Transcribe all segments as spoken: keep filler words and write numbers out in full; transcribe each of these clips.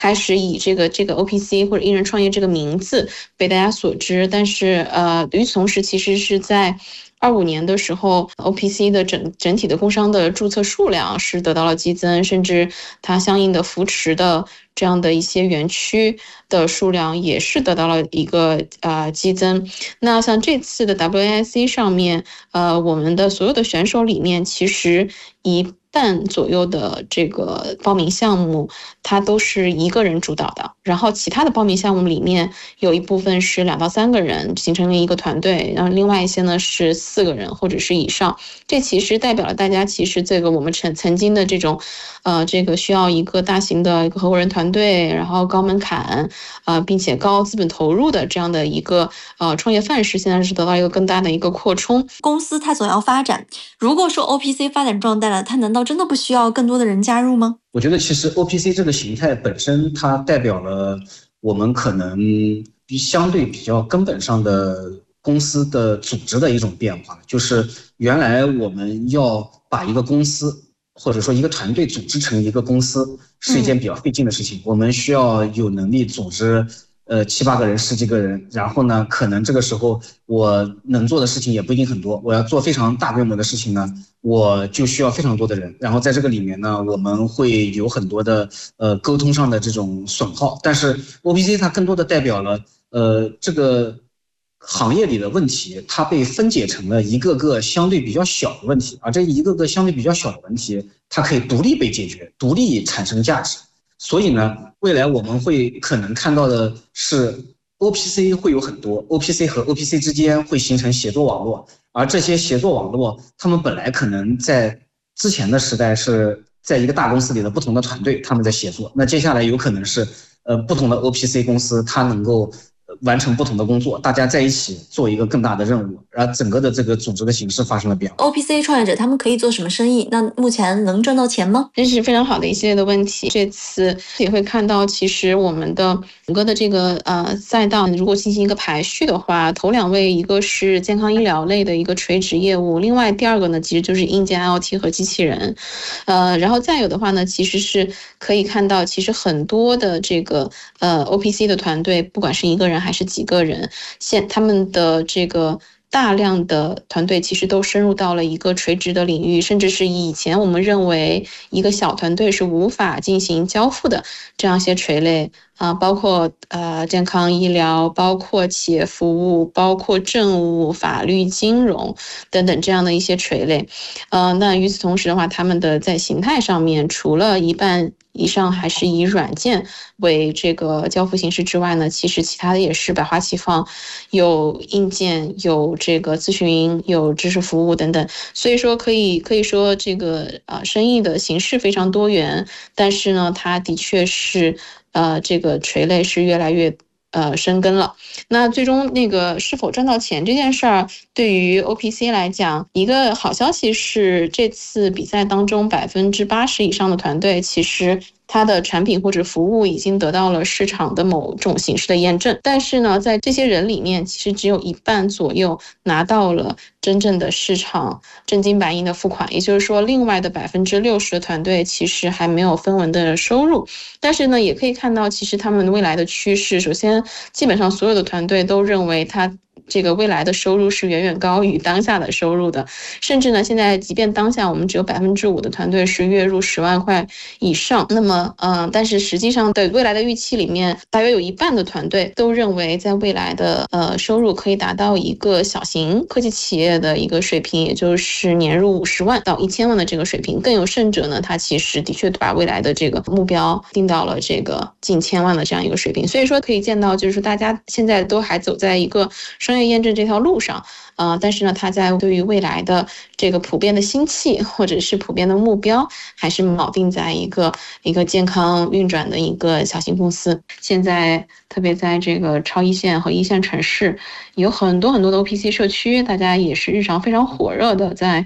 开始以这个这个 O P C 或者艺人创业这个名字被大家所知，但是呃，与此同时，其实是在二五年的时候 ，O P C 的整整体的工商的注册数量是得到了激增，甚至它相应的扶持的这样的一些园区的数量也是得到了一个呃激增。那像这次的 W A I C 上面，呃，我们的所有的选手里面，其实一半左右的这个报名项目，它都是一个人主导的，然后其他的报名项目里面有一部分是两到三个人形成了一个团队，然后另外一些呢是四个人或者是以上。这其实代表了大家其实这个我们曾曾经的这种，呃，这个需要一个大型的一个合伙人团队，然后高门槛，呃，并且高资本投入的这样的一个呃创业范式，现在是得到一个更大的一个扩充。 公司它总要发展，如果说 O P C 发展壮大了，它难道真的不需要更多的人加入吗？ 我觉得其实 O P C 这个形态本身，它代表了我们可能相对比较根本上的公司的组织的一种变化，就是原来我们要把一个公司或者说一个团队组织成一个公司是一件比较费劲的事情，嗯、我们需要有能力组织呃七八个人十几个人，然后呢可能这个时候我能做的事情也不一定很多，我要做非常大规模的事情呢，我就需要非常多的人，然后在这个里面呢我们会有很多的呃沟通上的这种损耗，但是 O P C 它更多的代表了呃这个行业里的问题，它被分解成了一个个相对比较小的问题，而这一个个相对比较小的问题，它可以独立被解决，独立产生价值。所以呢，未来我们会可能看到的是 O P C 会有很多 O P C 和 O P C 之间会形成协作网络，而这些协作网络，他们本来可能在之前的时代是在一个大公司里的不同的团队他们在协作，那接下来有可能是呃不同的 O P C 公司它能够完成不同的工作，大家在一起做一个更大的任务，然后整个的这个组织的形式发生了变化。 O P C 创业者他们可以做什么生意？那目前能赚到钱吗？ 这是非常好的一系列的问题。这次也会看到，其实我们的整个的这个呃赛道，如果进行一个排序的话，头两位一个是健康医疗类的一个垂直业务，另外第二个呢其实就是硬件 I O T 和机器人，呃，然后再有的话呢，其实是可以看到，其实很多的这个呃 O P C 的团队，不管是一个人还是几个人，现他们的这个大量的团队其实都深入到了一个垂直的领域，甚至是以前我们认为一个小团队是无法进行交付的这样一些垂类啊、呃，包括呃健康医疗，包括企业服务，包括政务、法律、金融等等这样的一些垂类。呃，那与此同时的话，他们的在形态上面，除了一半以上还是以软件为这个交付形式之外呢，其实其他的也是百花齐放，有硬件，有这个咨询，有知识服务等等。所以说可以可以说这个呃生意的形式非常多元，但是呢，它的确是呃这个垂类是越来越呃深耕了。那最终那个是否赚到钱这件事儿，对于 O P C 来讲，一个好消息是这次比赛当中百分之八十以上的团队其实它的产品或者服务已经得到了市场的某种形式的验证，但是呢，在这些人里面，其实只有一半左右拿到了真正的市场真金白银的付款，也就是说，另外的百分之六十的团队其实还没有分文的收入。但是呢，也可以看到，其实他们未来的趋势，首先，基本上所有的团队都认为它这个未来的收入是远远高于当下的收入的，甚至呢，现在即便当下我们只有百分之五的团队是月入十万块以上，那么，嗯、呃，但是实际上对未来的预期里面，大约有一半的团队都认为，在未来的呃收入可以达到一个小型科技企业的一个水平，也就是年入五十万到一千万的这个水平。更有甚者呢，他其实的确把未来的这个目标定到了这个近千万的这样一个水平。所以说可以见到，就是大家现在都还走在一个商业验证这条路上，呃，但是呢，它在对于未来的这个普遍的兴起或者是普遍的目标，还是锚定在一个一个健康运转的一个小型公司。现在特别在这个超一线和一线城市，有很多很多的 O P C 社区，大家也是日常非常火热的在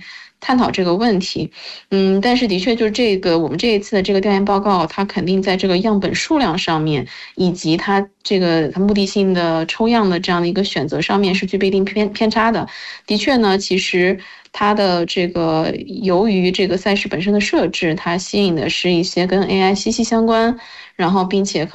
探讨这个问题。嗯，但是的确就是这个我们这一次的这个调研报告，它肯定在这个样本数量上面，以及它这个它目的性的抽样的这样的一个选择上面是具备一定偏偏差的。的确呢，其实它的这个由于这个赛事本身的设置，它吸引的是一些跟 A I 息息相关，然后并且